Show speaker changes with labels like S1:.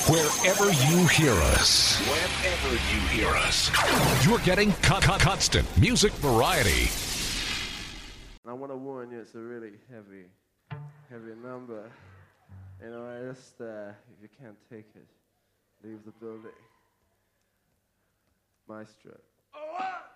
S1: Wherever you hear us, you're getting constant music variety.
S2: I want to warn you, it's a really heavy number. You know, I just, if you can't take it, leave the building. Maestro. Oh,